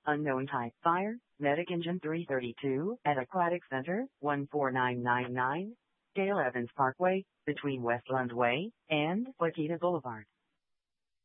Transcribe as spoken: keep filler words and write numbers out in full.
Unknown type fire, Medic Engine three thirty-two at Aquatic Center, one four nine nine nine, Dale Evans Parkway, between Westland Way and Waukita Boulevard.